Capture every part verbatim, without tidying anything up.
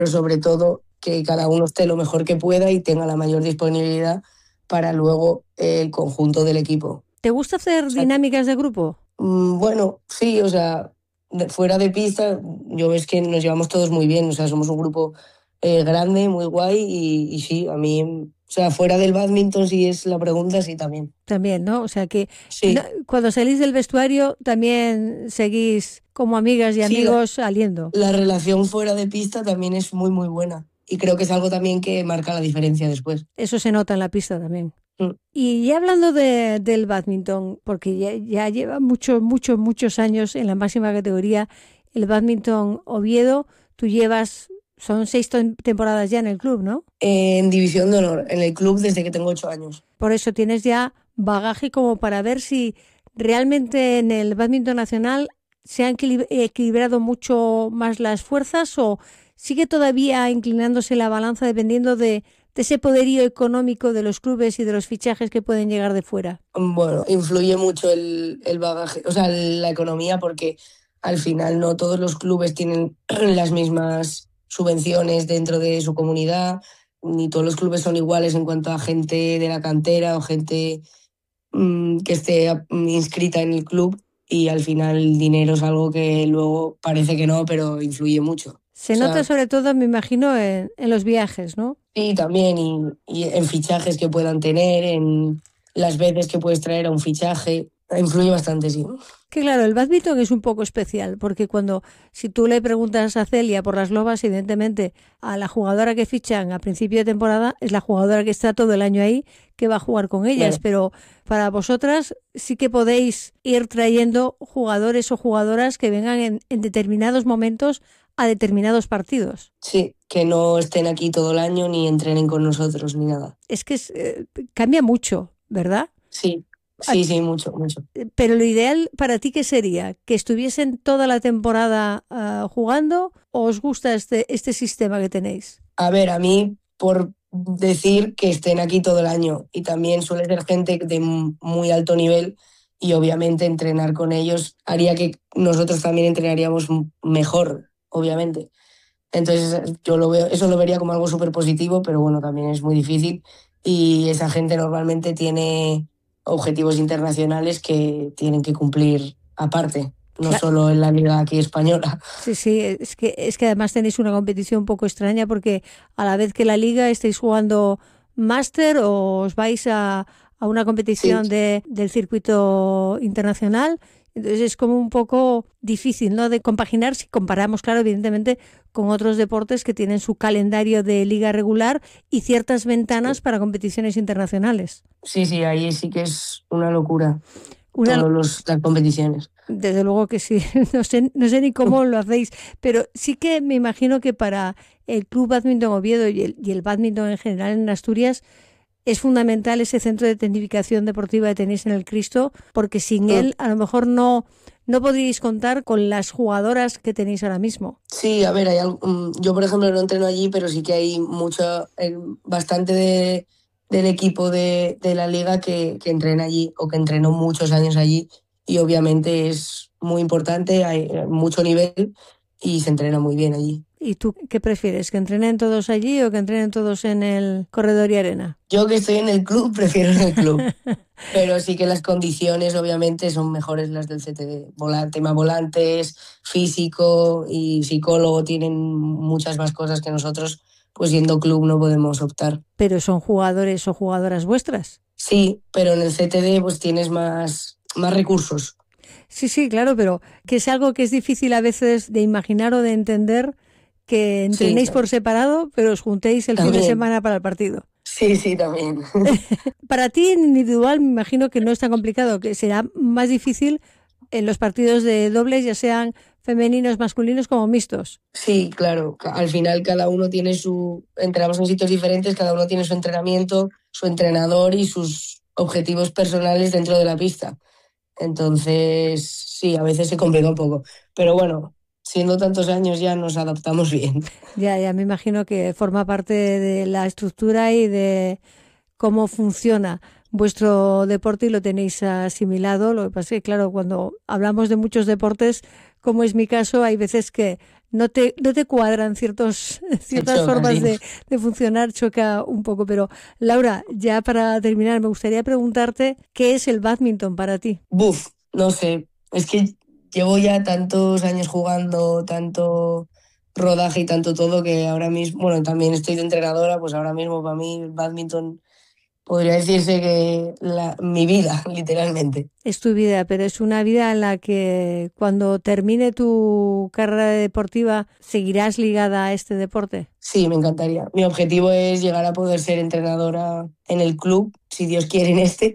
pero sobre todo que cada uno esté lo mejor que pueda y tenga la mayor disponibilidad para luego el conjunto del equipo. ¿Te gusta hacer o sea, dinámicas de grupo? Bueno, sí, o sea, fuera de pista, yo ves que nos llevamos todos muy bien, o sea, somos un grupo eh, grande, muy guay y, y sí, a mí, o sea, fuera del bádminton, si es la pregunta, sí, también. También, ¿no? O sea, que sí. no, cuando salís del vestuario también seguís como amigas y amigos sí, saliendo. La relación fuera de pista también es muy, muy buena y creo que es algo también que marca la diferencia después. Eso se nota en la pista también. Mm. Y ya hablando de, del bádminton, porque ya, ya lleva muchos, muchos, muchos años en la máxima categoría, el bádminton Oviedo, tú llevas, son seis temporadas ya en el club, ¿no? En división de honor, en el club desde que tengo ocho años. Por eso tienes ya bagaje como para ver si realmente en el bádminton nacional se han equilibrado mucho más las fuerzas o sigue todavía inclinándose la balanza dependiendo de de ese poderío económico de los clubes y de los fichajes que pueden llegar de fuera. Bueno, influye mucho el, el bagaje, o sea, la economía, porque al final no todos los clubes tienen las mismas subvenciones dentro de su comunidad, ni todos los clubes son iguales en cuanto a gente de la cantera o gente mmm, que esté inscrita en el club, y al final el dinero es algo que luego parece que no, pero influye mucho. Se o sea, nota sobre todo, me imagino, en, en los viajes, ¿no? Sí, también, y, y en fichajes que puedan tener, en las veces que puedes traer a un fichaje, influye bastante, sí. Que claro, el bádminton es un poco especial, porque cuando, si tú le preguntas a Celia por las lobas, evidentemente a la jugadora que fichan a principio de temporada es la jugadora que está todo el año ahí, que va a jugar con ellas, claro. Pero para vosotras sí que podéis ir trayendo jugadores o jugadoras que vengan en, en determinados momentos a determinados partidos. Sí, que no estén aquí todo el año ni entrenen con nosotros ni nada. Es que es, eh, cambia mucho, ¿verdad? Sí, sí, sí, mucho, mucho. Pero lo ideal para ti, ¿qué sería? ¿Que estuviesen toda la temporada uh, jugando o os gusta este, este sistema que tenéis? A ver, a mí, por decir que estén aquí todo el año, y también suele ser gente de muy alto nivel y obviamente entrenar con ellos haría que nosotros también entrenaríamos mejor, obviamente. Entonces yo lo veo, eso lo vería como algo súper positivo, pero bueno, también es muy difícil y esa gente normalmente tiene objetivos internacionales que tienen que cumplir aparte, no claro. Solo en la liga aquí española. Sí, sí, es que, es que además tenéis una competición un poco extraña porque a la vez que la liga estáis jugando máster o os vais a, a una competición sí. de, del circuito internacional. Entonces es como un poco difícil, ¿no?, de compaginar si comparamos, claro, evidentemente con otros deportes que tienen su calendario de liga regular y ciertas ventanas sí. para competiciones internacionales. Sí, sí, ahí sí que es una locura. Una... Todas los, las competiciones. Desde luego que sí, no sé, no sé ni cómo lo hacéis, pero sí que me imagino que para el Club Bádminton Oviedo y el, y el bádminton en general en Asturias es fundamental ese centro de tecnificación deportiva que tenéis en el Cristo, porque sin sí. él a lo mejor no, no podríais contar con las jugadoras que tenéis ahora mismo. Sí, a ver, hay algo, yo por ejemplo no entreno allí, pero sí que hay mucho, bastante de, del equipo de, de la liga que, que entrena allí o que entrenó muchos años allí, y obviamente es muy importante, hay mucho nivel y se entrena muy bien allí. ¿Y tú qué prefieres? ¿Que entrenen todos allí o que entrenen todos en el corredor y arena? Yo que estoy en el club, prefiero en el club. Pero sí que las condiciones obviamente son mejores las del C T D. Volante, tema volantes, físico y psicólogo, tienen muchas más cosas que nosotros, pues siendo club no podemos optar. ¿Pero son jugadores o jugadoras vuestras? Sí, pero en el C T D pues tienes más, más recursos. Sí, sí, claro, pero que es algo que es difícil a veces de imaginar o de entender, que entrenéis sí, por separado, pero os juntéis el también. Fin de semana para el partido. Sí, sí, también. Para ti en individual me imagino que no es tan complicado, que será más difícil en los partidos de dobles, ya sean femeninos, masculinos como mixtos. Sí, claro. Al final cada uno tiene su... Entrenamos en sitios diferentes, cada uno tiene su entrenamiento, su entrenador y sus objetivos personales dentro de la pista. Entonces, sí, a veces se complica un poco. Pero bueno, siendo tantos años ya nos adaptamos bien. Ya, ya me imagino que forma parte de la estructura y de cómo funciona vuestro deporte y lo tenéis asimilado. Lo que pasa es que, claro, cuando hablamos de muchos deportes, como es mi caso, hay veces que no te, no te cuadran ciertos, ciertas choca, formas sí. de, de funcionar, choca un poco. Pero Laura, ya para terminar, me gustaría preguntarte qué es el bádminton para ti. Buf, no sé, es que llevo ya tantos años jugando, tanto rodaje y tanto todo que ahora mismo, bueno, también estoy de entrenadora, pues ahora mismo para mí el bádminton podría decirse que la, mi vida, literalmente. Es tu vida, pero es una vida en la que cuando termine tu carrera deportiva seguirás ligada a este deporte. Sí, me encantaría. Mi objetivo es llegar a poder ser entrenadora en el club, si Dios quiere en este.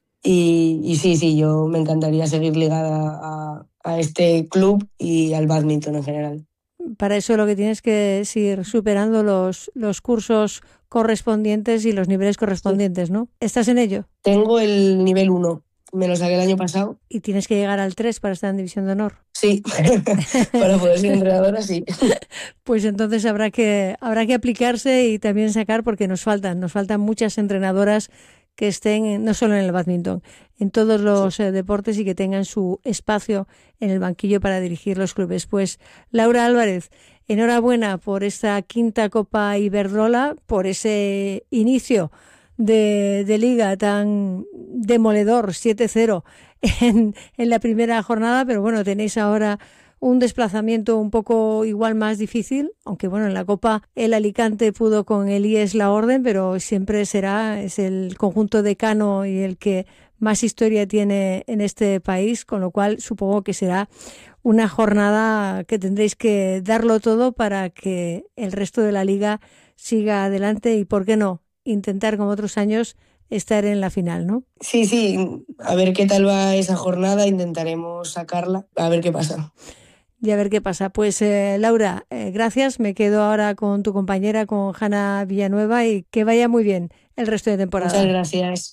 Y, y sí, sí, yo me encantaría seguir ligada a, a este club y al bádminton en general. Para eso lo que tienes que es ir superando los, los cursos correspondientes y los niveles correspondientes, ¿no? ¿Estás en ello? Tengo el nivel uno, me lo saqué el año pasado. Y tienes que llegar al tres para estar en División de Honor. Sí, para poder ser entrenadora, sí. Pues entonces habrá que, habrá que aplicarse y también sacar, porque nos faltan, nos faltan muchas entrenadoras que estén en, no solo en el bádminton, en todos los sí. eh, deportes y que tengan su espacio en el banquillo para dirigir los clubes. Pues Laura Álvarez, enhorabuena por esta quinta Copa Iberdrola, por ese inicio de, de liga tan demoledor, siete cero en, en la primera jornada, pero bueno, tenéis ahora un desplazamiento un poco igual más difícil, aunque bueno, en la Copa el Alicante pudo con el I E S La Orden, pero siempre será, es el conjunto decano y el que más historia tiene en este país, con lo cual supongo que será una jornada que tendréis que darlo todo para que el resto de la liga siga adelante y, ¿por qué no?, intentar como otros años estar en la final, ¿no? Sí, sí, a ver qué tal va esa jornada, intentaremos sacarla, a ver qué pasa. Y a ver qué pasa. Pues eh, Laura, eh, gracias. Me quedo ahora con tu compañera, con Hanna Villanueva, y que vaya muy bien el resto de temporada. Muchas gracias.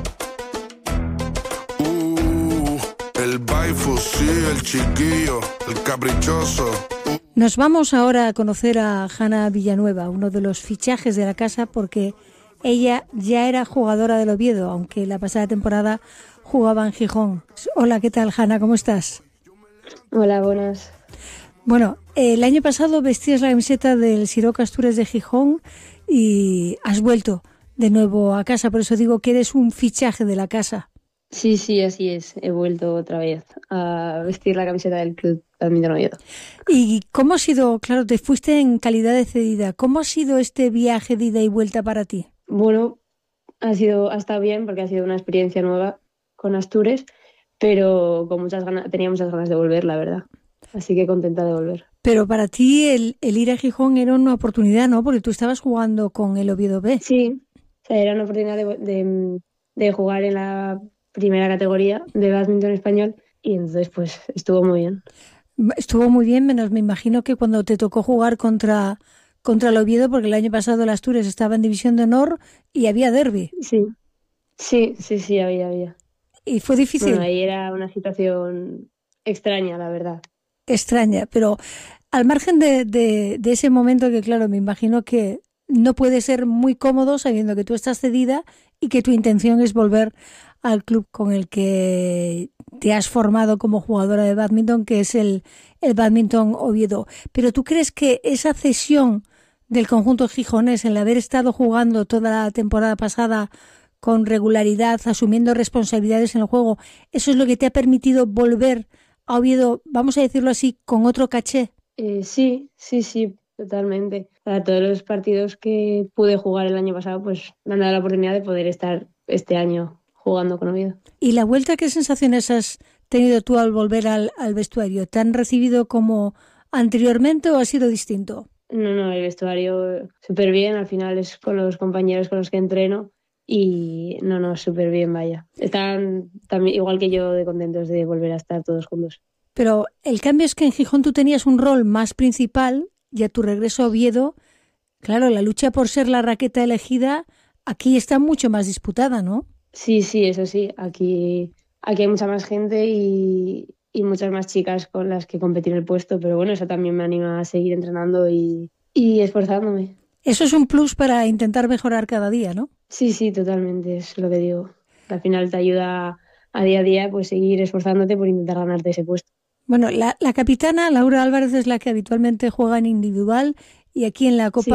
Uh, el Baifu, sí, el chiquillo, el caprichoso. Nos vamos ahora a conocer a Hanna Villanueva, uno de los fichajes de la casa, porque ella ya era jugadora del Oviedo, aunque la pasada temporada jugaba en Gijón. Hola, ¿qué tal, Hanna? ¿Cómo estás? Hola, buenas. Bueno, el año pasado vestías la camiseta del Siroca Astures de Gijón y has vuelto de nuevo a casa, por eso digo que eres un fichaje de la casa. Sí, sí, así es. He vuelto otra vez a vestir la camiseta del Club Bádminton Oviedo. ¿Y cómo ha sido? Claro, te fuiste en calidad de cedida. ¿Cómo ha sido este viaje de ida y vuelta para ti? Bueno, ha sido, ha estado bien porque ha sido una experiencia nueva con Astures, pero con muchas ganas, tenía muchas ganas de volver, la verdad. Así que contenta de volver. Pero para ti el, el ir a Gijón era una oportunidad, ¿no? Porque tú estabas jugando con el Oviedo B. Sí, o sea, era una oportunidad de, de, de jugar en la primera categoría de bádminton español y entonces pues estuvo muy bien. Estuvo muy bien, menos me imagino que cuando te tocó jugar contra, contra el Oviedo, porque el año pasado el Astures estaba en División de Honor y había derbi. Sí, sí, sí, sí, había, había. ¿Y fue difícil? Bueno, ahí era una situación extraña, la verdad. Extraña, pero al margen de, de, de ese momento que, claro, me imagino que no puede ser muy cómodo sabiendo que tú estás cedida y que tu intención es volver al club con el que te has formado como jugadora de bádminton, que es el, el Bádminton Oviedo. Pero ¿tú crees que esa cesión del conjunto gijonés, el haber estado jugando toda la temporada pasada con regularidad, asumiendo responsabilidades en el juego, eso es lo que te ha permitido volver a Oviedo, vamos a decirlo así, con otro caché? Eh, sí, sí, sí, totalmente. Para todos los partidos que pude jugar el año pasado, pues me han dado la oportunidad de poder estar este año jugando con Oviedo. ¿Y la vuelta, qué sensaciones has tenido tú al volver al, al vestuario? ¿Te han recibido como anteriormente o ha sido distinto? No, no, el vestuario súper bien, al final es con los compañeros con los que entreno y no, no, súper bien, vaya. Están también igual que yo de contentos de volver a estar todos juntos. Pero el cambio es que en Gijón tú tenías un rol más principal y a tu regreso a Oviedo, claro, la lucha por ser la raqueta elegida aquí está mucho más disputada, ¿no? Sí, sí, eso sí, aquí, aquí hay mucha más gente y, y muchas más chicas con las que competir el puesto, pero bueno, eso también me anima a seguir entrenando y, y esforzándome. Eso es un plus para intentar mejorar cada día, ¿no? Sí, sí, totalmente, es lo que digo. Al final te ayuda a día a día pues seguir esforzándote por intentar ganarte ese puesto. Bueno, la, la capitana, Laura Álvarez, es la que habitualmente juega en individual y aquí en la Copa